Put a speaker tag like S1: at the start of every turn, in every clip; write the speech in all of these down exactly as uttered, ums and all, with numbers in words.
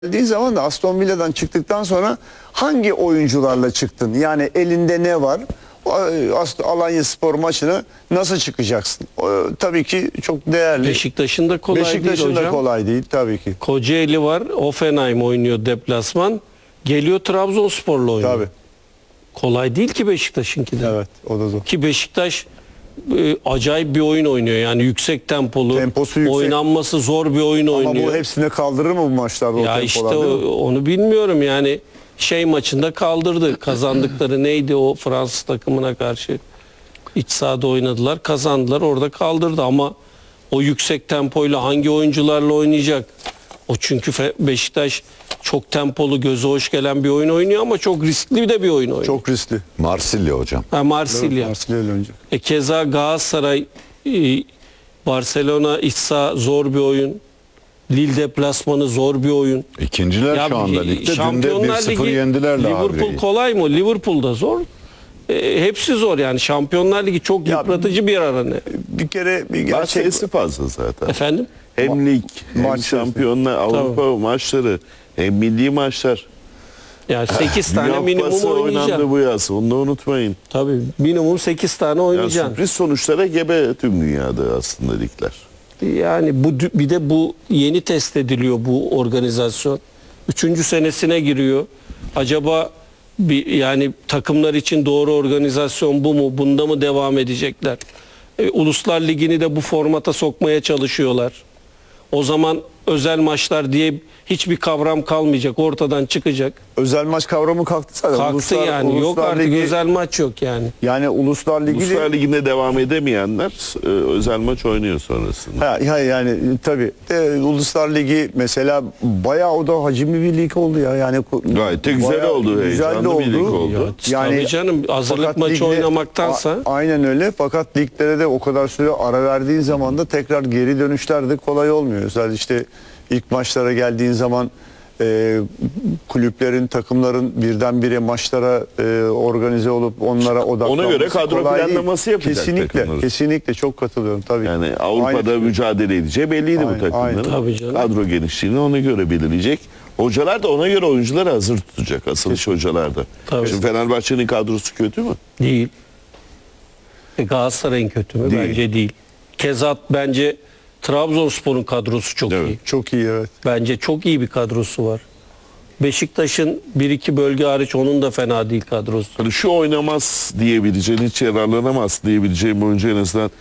S1: Dediğin zaman da Aston Villa'dan çıktıktan sonra hangi oyuncularla çıktın? Yani elinde ne var? Alanyaspor maçına nasıl çıkacaksın? O, tabii ki çok değerli.
S2: Beşiktaş'ın da kolay
S1: Beşiktaş'ın
S2: değil
S1: da
S2: hocam.
S1: kolay değil tabii ki.
S2: Kocaeli var. Hoffenheim oynuyor deplasman. Geliyor Trabzonspor'la oynuyor.
S1: Tabii.
S2: Kolay değil ki Beşiktaş'ınki de.
S1: Evet, o da zor.
S2: Ki Beşiktaş e, acayip bir oyun oynuyor. Yani yüksek tempolu,
S1: Temposu yüksek.
S2: oynanması zor bir oyun
S1: Ama
S2: oynuyor.
S1: bu hepsine kaldırır mı bu maçlarda
S2: ya
S1: o
S2: işte
S1: tempolar?
S2: o, onu bilmiyorum yani. Şey maçında kaldırdı. Kazandıkları neydi o Fransız takımına karşı? İç sahada oynadılar, kazandılar, orada kaldırdı ama o yüksek tempoyla hangi oyuncularla oynayacak? O çünkü Beşiktaş çok tempolu, göze hoş gelen bir oyun oynuyor ama çok riskli de bir oyun oynuyor.
S1: Çok riskli.
S3: Marsilya hocam.
S2: Ha, Marsilya.
S1: Marsilya ile oynayacak.
S2: E keza Galatasaray, e, Barcelona iç saha zor bir oyun. Lille deplasmanı zor bir oyun.
S3: İkinciler
S2: Ya,
S3: şu anda ligde. Dün de
S2: Şampiyonlar
S3: bir sıfır
S2: Ligi,
S3: yendiler
S2: Liverpool
S3: Lavre'yi.
S2: kolay mı? Liverpool da zor. E, hepsi zor yani. Şampiyonlar Ligi çok
S1: Ya,
S2: yıpratıcı bir arana.
S1: Bir kere bir
S4: Maç
S1: gerçek
S4: sayısı fazla zaten.
S2: Efendim?
S4: Hem lig, hem
S1: maç
S4: şampiyonlar, Avrupa maçları, hem milli maçlar.
S2: Yani sekiz tane
S4: Dünya
S2: minimum
S4: Kupası
S2: oynayacaksın.
S4: oynandı bu yaz. Onu da unutmayın.
S2: Tabii minimum sekiz tane
S4: Yani
S2: oynayacaksın.
S4: sürpriz sonuçlara gebe tüm dünyada aslında ligler.
S2: Yani bu bir de bu yeni test ediliyor bu organizasyon. Üçüncü senesine giriyor. Acaba bir yani takımlar için doğru organizasyon bu mu? Bunda mı devam edecekler? E, Uluslar Ligi'ni de bu formata sokmaya çalışıyorlar. O zaman özel maçlar diye hiçbir kavram kalmayacak. Ortadan çıkacak.
S1: özel maç kavramı kalktı zaten.
S2: Kalktı
S1: Uluslar-
S2: yani. Yok
S1: Uluslar
S2: artık
S1: Ligi-
S2: özel maç yok yani.
S1: Yani Uluslar Ligi de-
S4: Uluslar Ligi'nde devam edemeyenler e, özel maç oynuyor sonrasında.
S1: Ha, ha, yani e, tabii e, Uluslar Ligi mesela bayağı o da hacimli bir lig oldu ya. Yani ko-
S4: Gayet de güzel
S1: bayağı
S4: oldu,
S1: güzel de
S4: heyecanlı bir lig oldu.
S2: Ya, tabii canım, hazırlık
S1: fakat
S2: maçı
S1: ligde-
S2: oynamaktansa-
S1: A- aynen öyle. Fakat liglere de o kadar süre ara verdiğin zaman da tekrar geri dönüşler de kolay olmuyor. Özellikle işte ilk maçlara geldiğin zaman e, kulüplerin, takımların birdenbire maçlara e, organize olup onlara odaklanması
S4: göre kadro
S1: kolay değil.
S4: planlaması yapacak
S1: Kesinlikle,
S4: takımlar.
S1: kesinlikle çok katılıyorum tabii.
S4: Yani Avrupa'da
S1: Aynı-
S4: mücadele edeceği belliydi
S1: Aynen,
S4: bu takımların.
S1: aynen.
S2: Tabii canım.
S4: Kadro genişliğini ona göre belirleyecek. Hocalar da ona göre oyuncuları hazır tutacak. Asılış hocalar da.
S2: Tabii.
S4: Şimdi Fenerbahçe'nin kadrosu kötü mü?
S2: Değil. E Galatasaray'ın kötü mü?
S4: Değil.
S2: Bence değil. Kezat bence Trabzonspor'un kadrosu çok
S4: Evet.
S2: iyi.
S1: Çok iyi, evet.
S2: Bence çok iyi bir kadrosu var. Beşiktaş'ın bir iki bölge hariç onun da fena değil kadrosu.
S4: Hani şu oynamaz diyebileceğin, hiç yararlanamaz diyebileceğim oyuncu en azından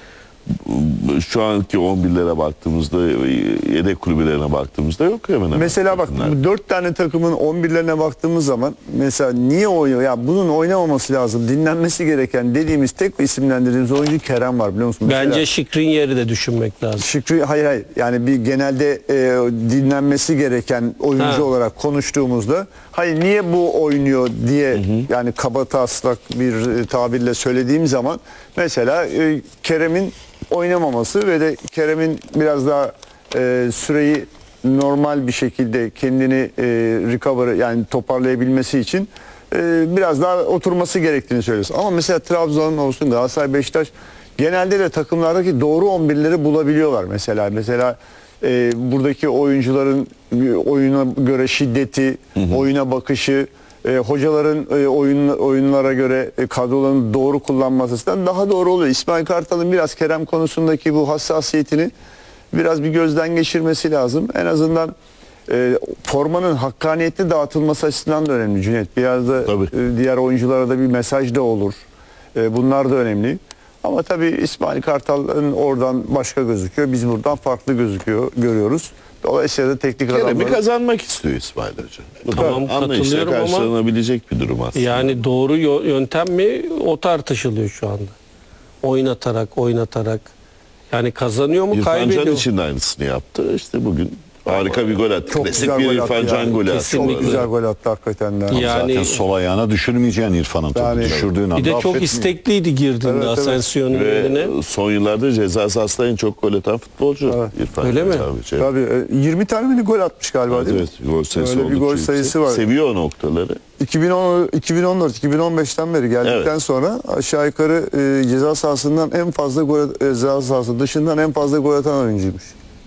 S4: şu anki on birlere baktığımızda, yedek kulübelerine baktığımızda yok hemen hemen.
S1: Mesela bak
S4: takımlar.
S1: bu dört tane takımın on birlerine baktığımız zaman mesela niye oynuyor? Ya bunun oynamaması lazım. Dinlenmesi gereken dediğimiz tek isimlendirdiğimiz oyuncu Kerem var, biliyor musun? Mesela
S2: Bence Şikrin yeri de düşünmek lazım.
S1: Şükrü, hayır hayır, yani bir genelde e, dinlenmesi gereken oyuncu
S2: Ha.
S1: olarak konuştuğumuzda hayır niye bu oynuyor diye, yani kaba taslak bir e, tabirle söylediğim zaman mesela e, Kerem'in oynamaması ve de Kerem'in biraz daha e, süreyi normal bir şekilde kendini e, recover, yani toparlayabilmesi için e, biraz daha oturması gerektiğini söylüyorsun. Ama mesela Trabzon olsun, Galatasaray, Beşiktaş genelde de takımlardaki doğru on birleri bulabiliyorlar mesela. Mesela e, buradaki oyuncuların oyuna göre şiddeti, oyuna bakışı, e, hocaların e, oyun, oyunlara göre e, kadrolarını doğru kullanmasından daha doğru oluyor. İsmail Kartal'ın biraz Kerem konusundaki bu hassasiyetini biraz bir gözden geçirmesi lazım. En azından e, formanın hakkaniyetli dağıtılması açısından da önemli Cüneyt. Biraz da
S4: Tabii.
S1: e, diğer oyunculara da bir mesaj da olur. E, bunlar da önemli. Ama tabii İsmail Kartal'ın oradan başka gözüküyor. Biz buradan farklı gözüküyor, görüyoruz. Dolayısıyla da teknik
S4: Kerem'i
S1: adamları...
S4: kazanmak istiyor İsmail Hoca. Bu
S2: Tamam,
S4: da anlayışla
S2: katılıyorum ama-
S4: karşılanabilecek bir durum aslında.
S2: Yani doğru yö- yöntem mi o tartışılıyor şu anda. Oynatarak, oynatarak. Yani kazanıyor mu,
S4: İrfan Can
S2: kaybediyor.
S4: için de aynısını yaptı. İşte bugün harika bir gol attı.
S1: Çok
S4: Klasik
S1: güzel
S4: bir
S1: gol
S4: İrfan
S1: attı
S4: Can
S1: yani.
S4: golü attı.
S2: Kesinlikle.
S1: Çok güzel gol attı hakikaten de.
S2: Yani-
S3: Zaten sol ayağına düşürmeyeceğin İrfan'ın topu.
S1: Yani-
S3: Düşürdüğün anda
S2: Bir de çok
S3: affetmiyor.
S2: istekliydi girdiğinde
S1: Evet, evet.
S2: Asensio'nun yerine.
S4: Ve son yıllarda ceza sahasında en çok gol atan futbolcu
S1: Evet.
S4: İrfan
S2: Öyle
S4: Can
S2: mi?
S4: Tabii, evet.
S1: Tabii e, yirmi tane mi gol atmış galiba,
S4: Evet,
S1: değil mi?
S4: evet, gol sayısı
S1: Öyle bir
S4: oldukça
S1: gol
S4: yüksek.
S1: sayısı var.
S4: Seviyor o noktaları.
S1: iki bin on, iki bin on dört iki bin on beşten beri geldikten
S4: Evet.
S1: sonra aşağı yukarı e, ceza sahasından en fazla gol, e, ceza sahası dışından en fazla gol atan oyuncuymuş.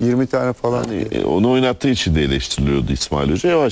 S1: yirmi tane falan.
S4: E, onu oynattığı için de eleştiriliyordu İsmail Hoca. Yavaş